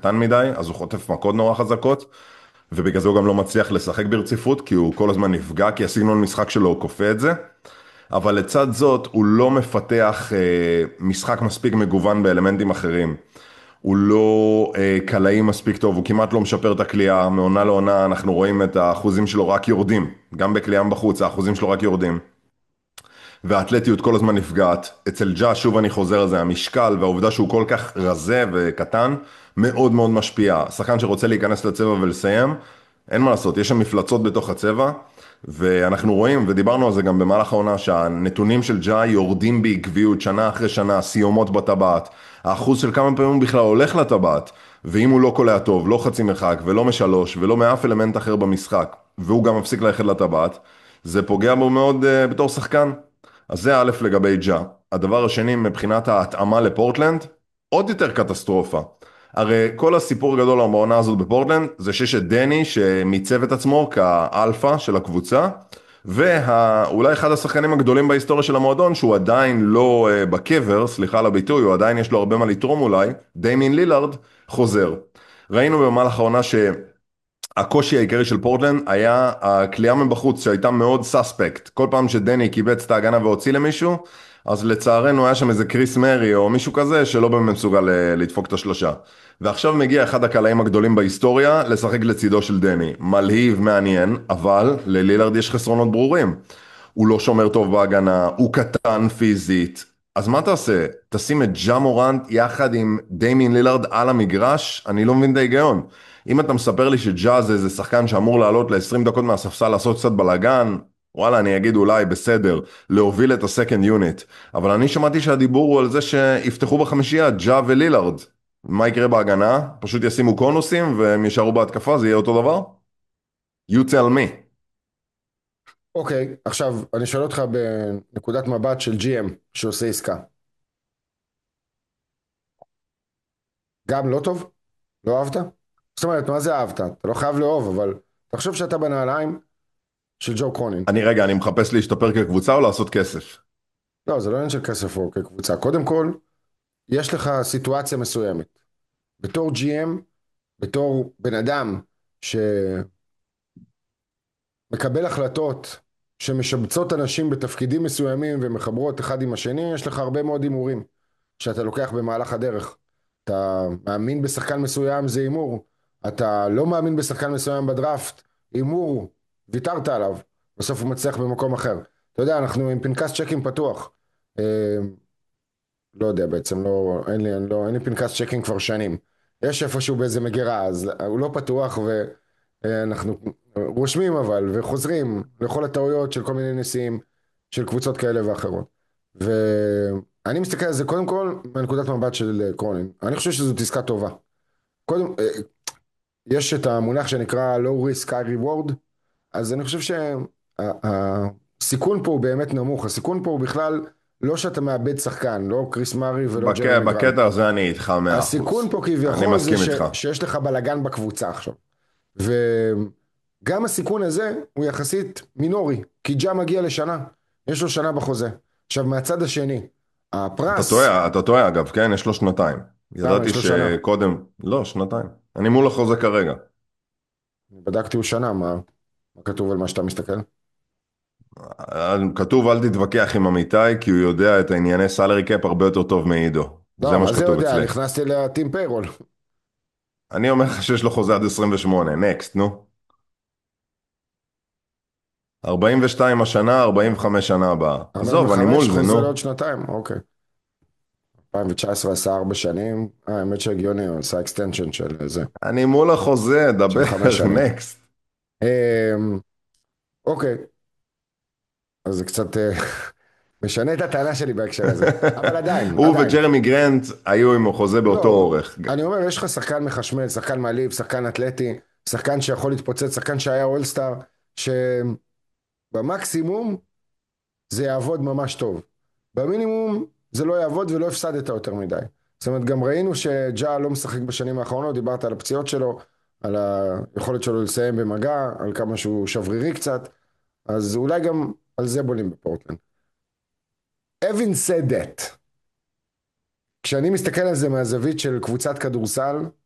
קטן מדי, אז הוא חוטף מכות נורא חזקות, ובגלל זה הוא גם לא מצליח לשחק ברציפות, כי הוא כל הזמן נפגע, כי הסגנון משחק שלו הוא כופה את זה. אבל לצד זאת, הוא לא מפתח משחק מספיק מגוון באלמנטים אחרים. הוא לא קלעי מספיק טוב, הוא כמעט לא משפר את הקליעה, מעונה לעונה אנחנו רואים את האחוזים שלו רק יורדים, גם בקליעה בחוץ האחוזים שלו רק יורדים. והאתלטיות כל הזמן נפגעת. אצל ג'ה, שוב אני חוזר על זה, המשקל והעובדה שהוא כל כך רזה וקטן, מאוד מאוד משפיע. שחקן שרוצה להיכנס לצבע ולסיים, אין מה לעשות, יש שם מפלצות בתוך הצבע, ואנחנו רואים, ודיברנו על זה גם במהלך העונה, שהנתונים של ג'ה יורדים בעקביות, שנה אחרי שנה, סיומות בטבעת. האחוז של כמה פעמים הוא בכלל הולך לטבעת, ואם הוא לא קולע טוב, לא חצי מרחק, ולא משלוש, ולא מאף אלמנט אחר במשחק, והוא גם מפסיק ללכת לטבעת, זה פוגע בו מאוד בתור שחקן. אז זה א' לגבי ג'ה. הדבר השני, מבחינת ההתאמה לפורטלנד, עוד יותר קטסטרופה. הרי כל הסיפור הגדול בעונה הזאת בפורטלנד, זה שיש את דני שמיצב את עצמו כאלפא של הקבוצה, ואולי אחד השחקנים הגדולים בהיסטוריה של המועדון, שהוא עדיין לא בקבר, סליחה על הביטוי, הוא עדיין יש לו הרבה מה לתרום אולי, דיימין לילארד, חוזר. ראינו במהלך העונה הקושי העיקרי של פורטלנד היה הקליעה מבחוץ שהייתה מאוד סאספקט. כל פעם שדני קיבץ את ההגנה והוציא למישהו, אז לצערנו היה שם איזה קריס מרי או מישהו כזה שלא באמת מסוגל לדפוק את השלושה. ועכשיו מגיע אחד הקלעים הגדולים בהיסטוריה לשחק לצידו של דני. מלהיב, מעניין, אבל ללילארד יש חסרונות ברורים. הוא לא שומר טוב בהגנה, הוא קטן פיזית. אז מה תעשה? תשים את ג'ה מורנט יחד עם דיימין לילארד על המגרש? אני לא מבין את ההיגיון. אם אתה מספר לי שג'ה זה איזה שחקן שאמור לעלות ל-20 דקות מהספסל לעשות קצת בלגן, וואלה, אני אגיד אולי בסדר, להוביל את הסקנד יוניט. אבל אני שמעתי שהדיבור הוא על זה שיפתחו בחמישייה, ג'ה ולילארד. מה יקרה בהגנה? פשוט ישימו קונוסים והם יישארו בהתקפה, זה יהיה אותו דבר? You tell me. אוקיי, עכשיו אני שואל אותך בנקודת מבט של GM שעושה עסקה. גם לא טוב? לא אהבת? זאת אומרת, מה זה אהבת? אתה לא חייב לאהוב, אבל תחשוב שאתה בנעליים של ג'ו קרונין. אני מחפש להשתפר כקבוצה או לעשות כסף? לא, זה לא עניין של כסף או כקבוצה. קודם כל, יש לך סיטואציה מסוימת. בתור GM, בתור בן אדם שמקבל החלטות שמשבצות אנשים בתפקידים מסוימים ומחברות אחד עם השני, יש לך הרבה מאוד הימורים שאתה לוקח במהלך הדרך. אתה מאמין בשחקן מסוים, זה הימור. אתה לא מאמין בשחקן מסוים בדראפט, הימור, ויתרת עליו. בסוף הוא מצליח במקום אחר. אתה יודע, אנחנו עם פנקס צ'קים פתוח. לא יודע בעצם, אין לי פנקס צ'קים כבר שנים. יש איפשהו באיזה מגירה, אז הוא לא פתוח ואנחנו רושמים אבל, וחוזרים לכל הטעויות של כל מיני נשיאים, של קבוצות כאלה ואחרות. ואני מסתכל על זה קודם כל, מנקודת מבט של קרונין. אני חושב שזאת עסקה טובה. קודם, יש את המונח שנקרא low risk high reward, אז אני חושב שהסיכון פה הוא באמת נמוך. הסיכון פה הוא בכלל לא שאתה מאבד שחקן, לא קריס מארי ולא ג'רמי גרנט. בקטע הזה אני איתך 100%. הסיכון פה אני כביכול זה מסכים איתך. שיש לך בלגן בקבוצה עכשיו. וגם הסיכון הזה הוא יחסית מינורי, כי ג'ה מגיע לשנה, יש לו שנה בחוזה. עכשיו מהצד השני, הפרס, אתה טועה אגב, כן? יש לו שנתיים. למה ידעתי יש לו שנה? שקודם, לא, שנתיים. אני מול החוזה כרגע. בדקתי הוא שנה, מה כתוב על מה שאתה מסתכל? כתוב אל תתווכח עם אמיתי, כי הוא יודע את הענייני סלרי קאפ הרבה יותר טוב מעידו. זה לא, מה מה זה שכתוב יודע? אצלי. נכנסתי לטים פיירול. אני אומר לך שיש לו חוזה עד 28, נקסט, נו. 42 השנה, 45 שנה הבאה. עזוב, אני 45 מול זה, חוזה נו. לעוד שנתיים, אוקיי. 2019 עשה 4 שנים, האמת שהגיוני, הוא עשה אקסטנשן של זה, אני מול החוזה, של דבר, 5 שנים. נקסט. אמ, אוקיי, אז זה קצת משנה את הטענה שלי בהקשר הזה, אבל עדיין, הוא עדיין. וג'רמי גרנט היו עם החוזה באותו לא, אורך. אני אומר, יש לך שחקן מחשמל, שחקן מעליב, שחקן אתלטי, שחקן שיכול להתפוצץ, שחקן שהיה אולסטאר, שבמקסימום זה יעבוד ממש טוב. במינימום זה לא יעבוד ולא הפסדת יותר מדי. זאת אומרת, גם ראינו שג'ה לא משחק בשנים האחרונות, דיברת על הפציעות שלו, על היכולת שלו לסיים במגע, על כמה שהוא שברירי קצת, אז אולי גם על זה בונים בפורטלנד. Having said that, כשאני מסתכל על זה מהזווית של קבוצת כדורסל,